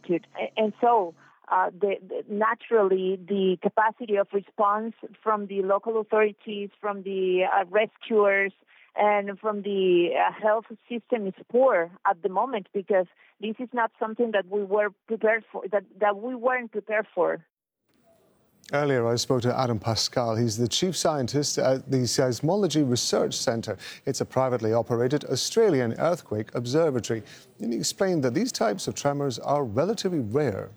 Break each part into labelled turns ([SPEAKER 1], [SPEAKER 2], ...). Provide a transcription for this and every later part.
[SPEAKER 1] magnitude. And so naturally, the capacity of response from the local authorities, from the rescuers, and from the health system is poor at the moment, because this is not something that we were prepared for, that we weren't prepared for.
[SPEAKER 2] Earlier, I spoke to Adam Pascal. He's the chief scientist at the Seismology Research Centre. It's a privately operated Australian earthquake observatory. And he explained that these types of tremors are relatively rare.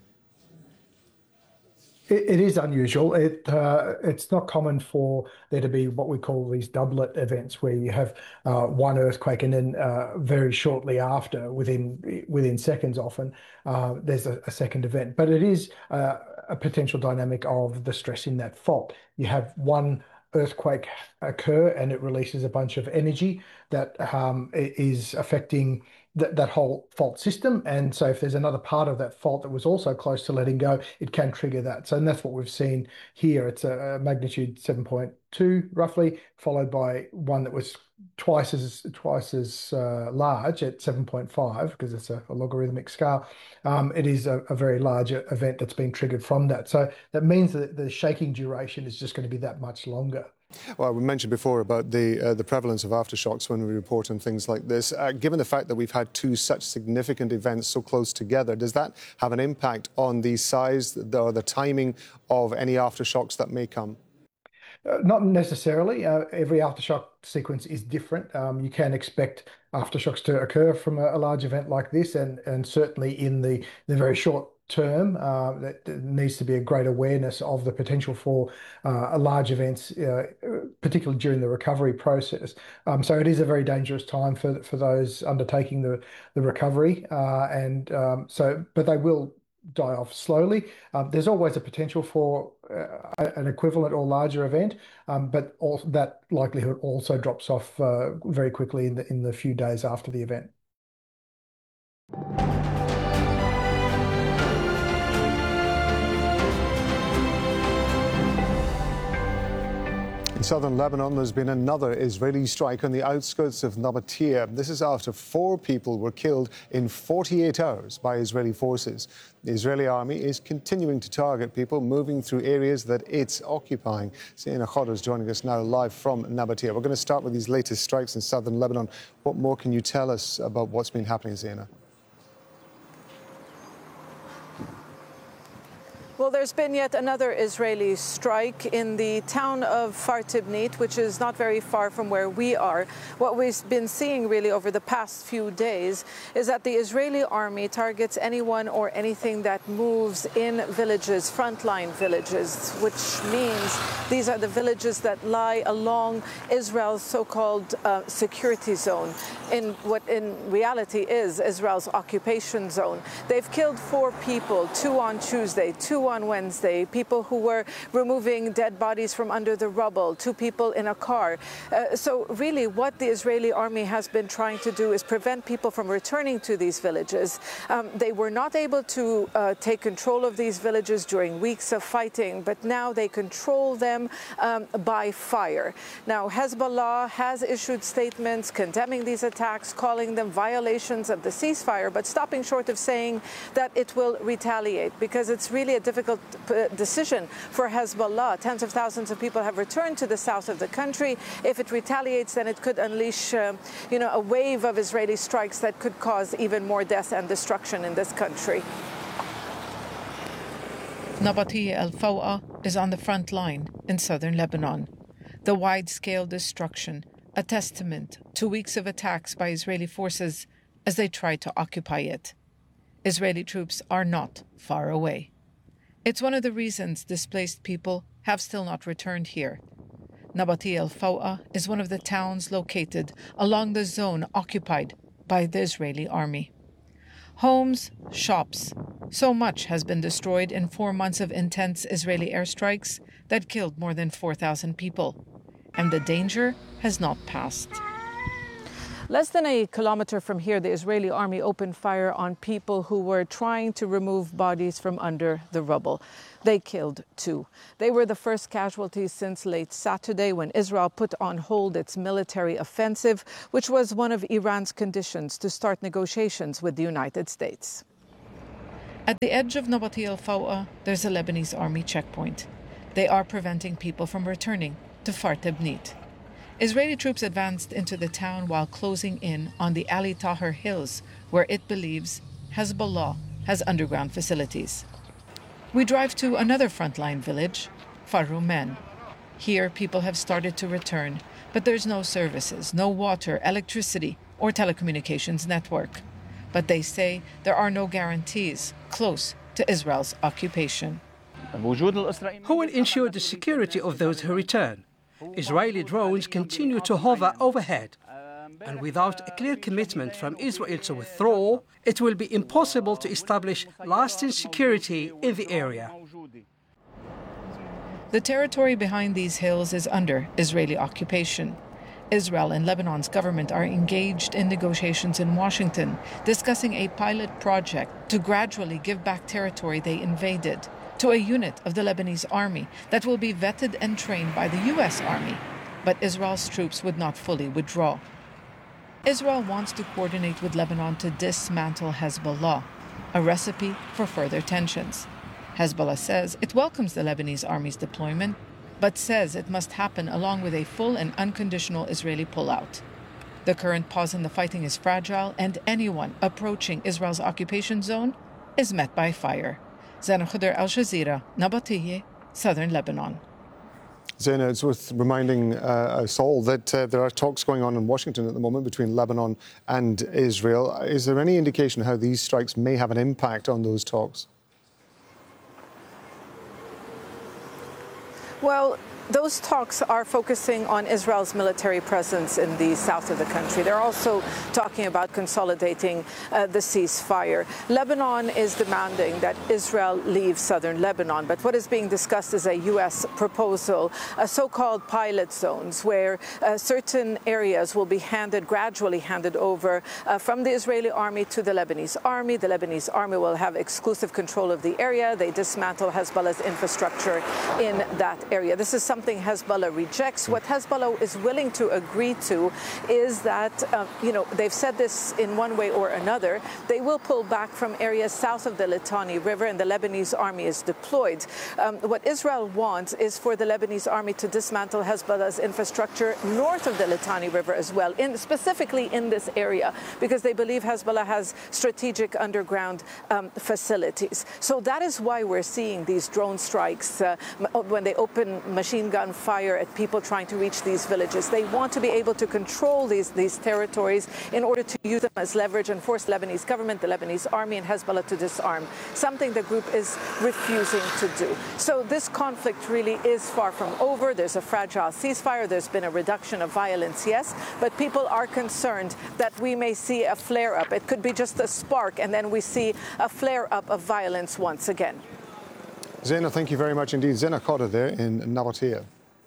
[SPEAKER 3] It is unusual. It's not common for there to be what we call these doublet events, where you have one earthquake and then very shortly after, within seconds often, there's a second event. But it is a potential dynamic of the stress in that fault. You have one earthquake occur and it releases a bunch of energy that is affecting that whole fault system. And so if there's another part of that fault that was also close to letting go, it can trigger that. So, and that's what we've seen here. It's a magnitude 7.2 roughly, followed by one that was twice as large at 7.5, because it's a logarithmic scale. It is a very large event that's been triggered from that. So that means that the shaking duration is just going to be that much longer.
[SPEAKER 2] Well, we mentioned before about the prevalence of aftershocks when we report on things like this. Given the fact that we've had two such significant events so close together, does that have an impact on the size or the timing of any aftershocks that may come?
[SPEAKER 3] Not necessarily. Every aftershock sequence is different. You can expect aftershocks to occur from a large event like this, and certainly in the very short term, that there needs to be a great awareness of the potential for large events, particularly during the recovery process. So it is a very dangerous time for those undertaking the recovery, but they will die off slowly. There's always a potential for an equivalent or larger event, but that likelihood also drops off very quickly in the few days after the event.
[SPEAKER 2] In southern Lebanon, there's been another Israeli strike on the outskirts of Nabatea. This is after 4 people were killed in 48 hours by Israeli forces. The Israeli army is continuing to target people moving through areas that it's occupying. Zaina Khadr is joining us now live from Nabatea. We're going to start with these latest strikes in southern Lebanon. What more can you tell us about what's been happening, Zaina?
[SPEAKER 4] Well, there's been yet another Israeli strike in the town of Kfar Tibnit, which is not very far from where we are. What we've been seeing really over the past few days is that the Israeli army targets anyone or anything that moves in villages, frontline villages, which means these are the villages that lie along Israel's so-called security zone, in what in reality is Israel's occupation zone. They've killed 4 people, 2 on Tuesday, 2 on Wednesday, people who were removing dead bodies from under the rubble, 2 people in a car. So really what the Israeli army has been trying to do is prevent people from returning to these villages. They were not able to take control of these villages during weeks of fighting, but now they control them by fire. Now, Hezbollah has issued statements condemning these attacks, calling them violations of the ceasefire, but stopping short of saying that it will retaliate, because it's really a difficult decision for Hezbollah. Tens of thousands of people have returned to the south of the country. If it retaliates, then it could unleash, a wave of Israeli strikes that could cause even more death and destruction in this country.
[SPEAKER 5] Nabatea El Fawa is on the front line in southern Lebanon. The wide-scale destruction, a testament to weeks of attacks by Israeli forces as they try to occupy it. Israeli troops are not far away. It's one of the reasons displaced people have still not returned here. Nabatea El Fawa is one of the towns located along the zone occupied by the Israeli army. Homes, shops, so much has been destroyed in 4 months of intense Israeli airstrikes that killed more than 4,000 people. And the danger has not passed.
[SPEAKER 4] Less than a kilometer from here, the Israeli army opened fire on people who were trying to remove bodies from under the rubble. They killed 2. They were the first casualties since late Saturday, when Israel put on hold its military offensive, which was one of Iran's conditions to start negotiations with the United States.
[SPEAKER 5] At the edge of Nabati al-Fawqa, there's a Lebanese army checkpoint. They are preventing people from returning to Fartibnit. Israeli troops advanced into the town while closing in on the Ali Tahrir Hills, where it believes Hezbollah has underground facilities. We drive to another frontline village, Farumen. Here, people have started to return, but there's no services, no water, electricity, or telecommunications network. But they say there are no guarantees close to Israel's occupation.
[SPEAKER 6] Who will ensure the security of those who return? Israeli drones continue to hover overhead, and without a clear commitment from Israel to withdraw, it will be impossible to establish lasting security in the area.
[SPEAKER 5] The territory behind these hills is under Israeli occupation. Israel and Lebanon's government are engaged in negotiations in Washington, discussing a pilot project to gradually give back territory they invaded to a unit of the Lebanese army that will be vetted and trained by the U.S. Army. But Israel's troops would not fully withdraw. Israel wants to coordinate with Lebanon to dismantle Hezbollah, a recipe for further tensions. Hezbollah says it welcomes the Lebanese army's deployment, but says it must happen along with a full and unconditional Israeli pullout. The current pause in the fighting is fragile, and anyone approaching Israel's occupation zone is met by fire. Zaina Khuder, Al Jazeera, Nabatieh, Southern Lebanon.
[SPEAKER 2] Zaina, it's worth reminding us all that there are talks going on in Washington at the moment between Lebanon and Israel. Is there any indication how these strikes may have an impact on those talks?
[SPEAKER 4] Well, those talks are focusing on Israel's military presence in the south of the country. They're also talking about consolidating the ceasefire. Lebanon is demanding that Israel leave southern Lebanon, but what is being discussed is a U.S. proposal, so-called pilot zones, where certain areas will be gradually handed over from the Israeli army to the Lebanese army. The Lebanese army will have exclusive control of the area. They dismantle Hezbollah's infrastructure in that area. This is something Hezbollah rejects. What Hezbollah is willing to agree to is that, they've said this in one way or another, they will pull back from areas south of the Litani River, and the Lebanese army is deployed. What Israel wants is for the Lebanese army to dismantle Hezbollah's infrastructure north of the Litani River as well, specifically in this area, because they believe Hezbollah has strategic underground facilities. So that is why we're seeing these drone strikes when they open machine gun fire at people trying to reach these villages. They want to be able to control these territories in order to use them as leverage and force Lebanese government, the Lebanese army, and Hezbollah to disarm, something the group is refusing to do. So this conflict really is far from over. There's a fragile ceasefire. There's been a reduction of violence, yes, but people are concerned that we may see a flare-up. It could be just a spark, and then we see a flare-up of violence once again.
[SPEAKER 2] Zaina, thank you very much indeed. Zaina Khuder there in Nabatieh.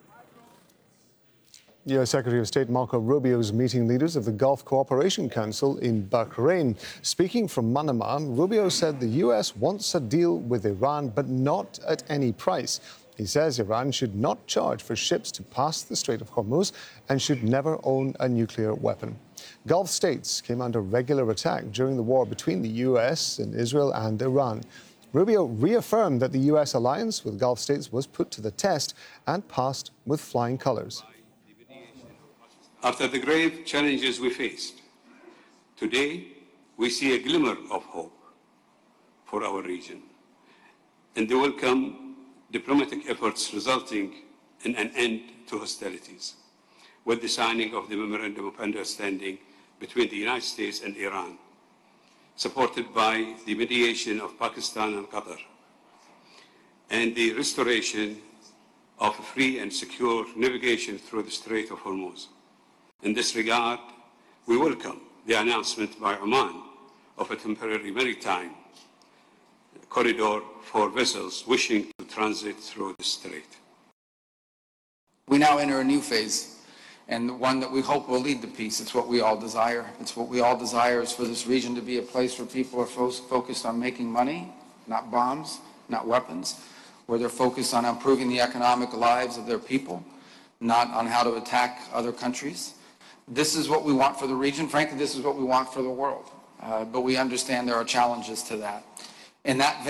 [SPEAKER 2] U.S. Secretary of State Marco Rubio is meeting leaders of the Gulf Cooperation Council in Bahrain. Speaking from Manama, Rubio said the U.S. wants a deal with Iran, but not at any price. He says Iran should not charge for ships to pass the Strait of Hormuz and should never own a nuclear weapon. Gulf states came under regular attack during the war between the U.S. and Israel and Iran. Rubio reaffirmed that the U.S. alliance with Gulf states was put to the test and passed with flying colors.
[SPEAKER 7] After the grave challenges we faced, today we see a glimmer of hope for our region and the welcome diplomatic efforts resulting in an end to hostilities with the signing of the Memorandum of Understanding between the United States and Iran, supported by the mediation of Pakistan and Qatar, and the restoration of free and secure navigation through the Strait of Hormuz. In this regard, we welcome the announcement by Oman of a temporary maritime corridor for vessels wishing to transit through the strait.
[SPEAKER 8] We now enter a new phase, and one that we hope will lead to peace. It's what we all desire. It's what we all desire is for this region to be a place where people are focused on making money, not bombs, not weapons, where they're focused on improving the economic lives of their people, not on how to attack other countries. This is what we want for the region. Frankly, this is what we want for the world. But we understand there are challenges to that. And that